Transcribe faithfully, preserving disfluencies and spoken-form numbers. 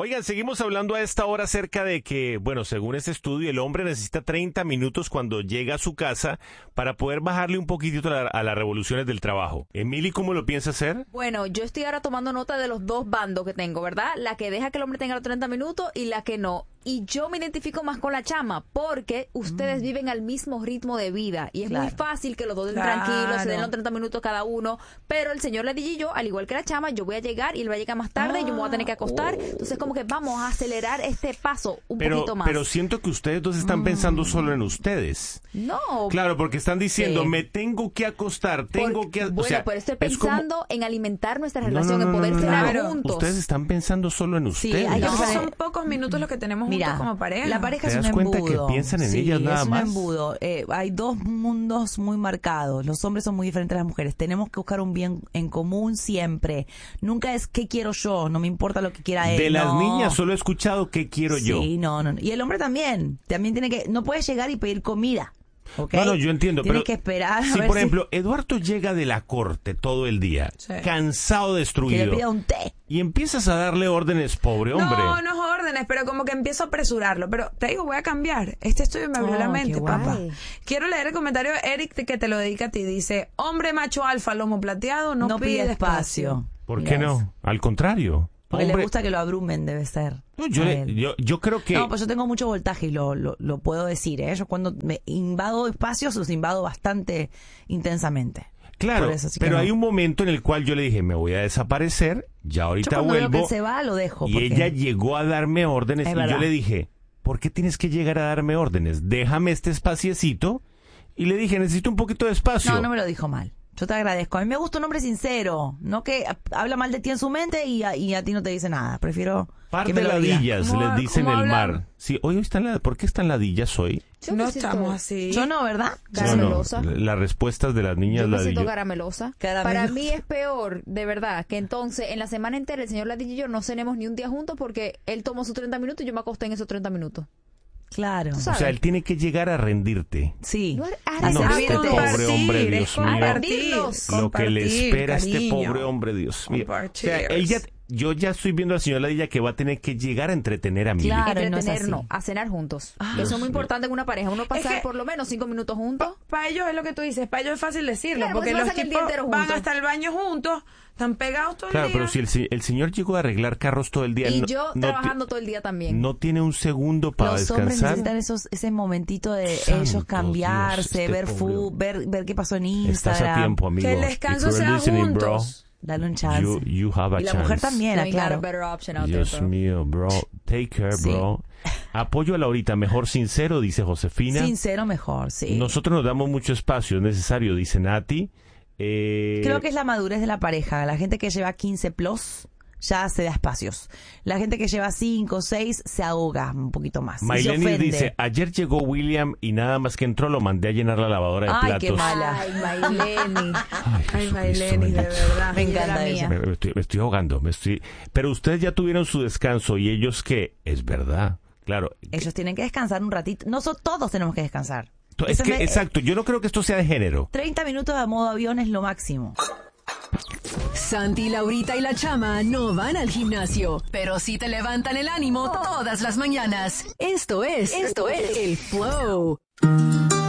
Oigan, seguimos hablando a esta hora acerca de que, bueno, según este estudio, el hombre necesita treinta minutos cuando llega a su casa para poder bajarle un poquitito a, la, a las revoluciones del trabajo. Emily, ¿cómo lo piensa hacer? Bueno, yo estoy ahora tomando nota de los dos bandos que tengo, ¿verdad? La que deja que el hombre tenga los treinta minutos y la que no. Y yo me identifico más con la chama porque ustedes mm. viven al mismo ritmo de vida y es claro. muy fácil que los dos estén claro. tranquilos, se den los treinta minutos cada uno, pero el señor Ladilla y yo, al igual que la chama, yo voy a llegar y él va a llegar más tarde ah. y yo me voy a tener que acostar. Oh. Entonces como que vamos a acelerar este paso un pero, poquito más. Pero siento que ustedes dos están mm. pensando solo en ustedes. No. Claro, porque están diciendo, sí. me tengo que acostar, tengo porque, que... Bueno, o sea, pero estoy pensando como... en alimentar nuestra relación, no, no, no, en poder no, no, cenar no, no. juntos. Ustedes están pensando solo en ustedes. Sí, hay que no. son pocos minutos los que tenemos Mira, juntos como pareja. La pareja ¿Te es das un cuenta embudo. que piensan en sí, ellas nada es más? un embudo. Eh, hay dos mundos muy marcados. Los hombres son muy diferentes a las mujeres. Tenemos que buscar un bien en común siempre. Nunca es qué quiero yo, no me importa lo que quiera él. De no. las niñas solo he escuchado qué quiero sí, yo. Sí, no, no. Y el hombre también. También tiene que, no puedes llegar y pedir comida. ¿Okay? Bueno, yo entiendo, Tienes pero que esperar. Si, por si... ejemplo, Eduardo llega de la corte todo el día, sí. cansado, destruido. Que le pida un té. Y empiezas a darle órdenes, pobre hombre. No, no es órdenes, pero como que empiezo a apresurarlo. Pero te digo, voy a cambiar. Este estudio me abrió oh, la mente, papá. Quiero leer el comentario de Eric que te lo dedica a ti. Dice, hombre macho alfa, lomo plateado, no, no pide, pide espacio. espacio. ¿Por qué yes. no? Al contrario. Porque hombre... le gusta que lo abrumen, debe ser. No, yo, le, yo, yo creo que... No, pues yo tengo mucho voltaje y lo, lo, lo puedo decir, ¿eh? Yo cuando me invado espacios, los invado bastante intensamente. Claro, eso, pero no. hay un momento en el cual yo le dije, me voy a desaparecer, ya ahorita yo vuelvo. Veo que se va, lo dejo. Y porque... ella llegó a darme órdenes es y verdad. yo le dije, ¿por qué tienes que llegar a darme órdenes? Déjame este espaciecito. Y le dije, necesito un poquito de espacio. No, no me lo dijo mal. Yo te agradezco. A mí me gusta un hombre sincero, no que habla mal de ti en su mente y a, y a ti no te dice nada. Prefiero Par que de me lo ladillas diga. les dicen el hablan? mar. Sí, hoy están la, ¿por qué están ladillas hoy? Yo no siento... estamos así. Yo no, ¿verdad? Caramelosa. No, no. Las respuestas de las niñas Yo me ladillas. siento caramelosa. caramelosa. Para mí es peor, de verdad, que entonces en la semana entera el señor Ladilla y yo no cenemos ni un día juntos porque él tomó sus treinta minutos y yo me acosté en esos treinta minutos. Claro. O sea, él tiene que llegar a rendirte. Sí. No, a no, este pobre hombre, Dios mío. Lo que le espera a este pobre hombre, Dios mío. O sea, él ya, yo ya estoy viendo al señor Ladilla que va a tener que llegar a entretener a mí. Claro, entretenernos, no a cenar juntos. Ah, eso es muy importante en una pareja. Uno pasar es que, por lo menos cinco minutos juntos. Para pa ellos es lo que tú dices. Para ellos es fácil decirlo. Claro, porque los tipos van juntos. hasta el baño juntos. Están pegados todo claro, el día. Claro, pero si el, el señor llegó a arreglar carros todo el día. Y no, yo no trabajando todo el día también. No tiene un segundo para Los descansar. Los hombres necesitan esos, ese momentito de Santo ellos cambiarse, Dios, este ver fútbol, ver, ver qué pasó en Instagram. Estás a tiempo, amigo. Que el descanso sea juntos. Bro, dale un chance. You, you have a y la chance. mujer también, no claro. Dios there, mío, bro. Take care, sí. bro. Apoyo a Laurita, mejor sincero, dice Josefina. Sincero mejor, sí. Nosotros nos damos mucho espacio, es necesario, dice Nati. Eh... Creo que es la madurez de la pareja. La gente que lleva quince plus ya se da espacios. La gente que lleva cinco, seis se ahoga un poquito más. Mayleni dice, ayer llegó William y nada más que entró lo mandé a llenar la lavadora de Ay, platos. Qué mala. Ay, Mayleni. Ay, Ay Mayleni, de verdad. Me encanta eso. Me, me, estoy, me estoy ahogando. Me estoy... Pero ustedes ya tuvieron su descanso y ellos qué, es verdad. Claro. Ellos tienen que descansar un ratito. Nosotros todos tenemos que descansar. Es que, me, exacto, yo no creo que esto sea de género. treinta minutos de modo avión es lo máximo. Santi, Laurita y la Chama no van al gimnasio, pero sí te levantan el ánimo todas las mañanas. Esto es, esto es el Flow.